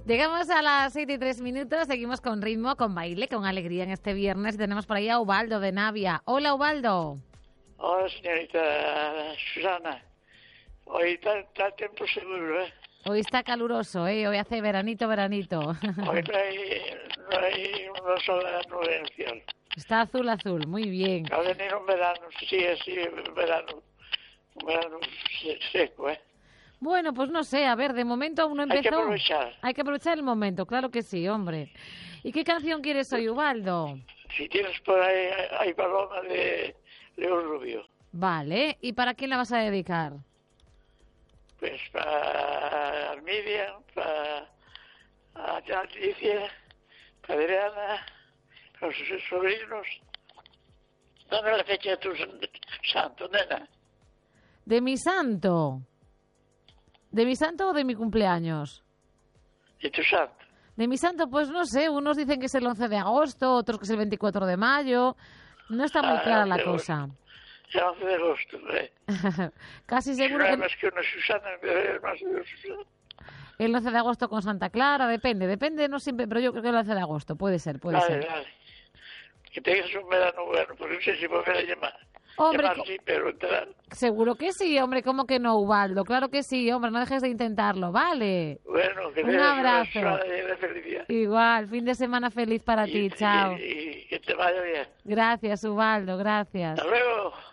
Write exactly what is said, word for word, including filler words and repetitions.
Llegamos a las siete y tres minutos, seguimos con ritmo, con baile, con alegría en este viernes. Tenemos por ahí a Ubaldo de Navia. Hola, Ubaldo. Hola, señorita Susana. Hoy está, está el tiempo seguro, ¿eh? Hoy está caluroso, ¿eh? Hoy hace veranito, veranito. Hoy no hay, no hay una sola nube en el cielo. Está azul, azul, muy bien. Va a venir un verano, sí, así, un verano, un verano seco, ¿eh? Bueno, pues no sé, a ver, de momento aún no empezó. Hay que aprovechar. Hay que aprovechar el momento, claro que sí, hombre. ¿Y qué canción quieres hoy, Ubaldo? Si tienes por ahí, hay paloma de León Rubio. Vale, ¿y para quién la vas a dedicar? Pues para Armidia, para Alicia, para Adriana, para sus sobrinos. ¿Dónde es la fecha de tu santo, nena? ¿De mi santo? ¿De mi santo o de mi cumpleaños? ¿De tu santo? De mi santo, pues no sé, unos dicen que es el once de agosto, otros que es el veinticuatro de mayo. No está muy Ah, clara la once de cosa. El once de agosto, ¿eh? Casi seguro No hay que más que una Susana, es más de una Susana. el once de agosto con Santa Clara, depende, depende, no siempre, pero yo creo que el once de agosto, puede ser, puede Vale, ser. vale. Que tengas un verano bueno, porque no sé si volver a llamar. Hombre, llamar co- sí, pero entrar. Seguro que sí, hombre, ¿cómo que no, Ubaldo? Claro que sí, hombre, no dejes de intentarlo, ¿vale? Bueno, que Un tengas una abrazo. suave de felicidad. Igual, fin de semana feliz para ti, Y- chao. y- y que te vaya bien. Gracias, Ubaldo, gracias. Hasta luego.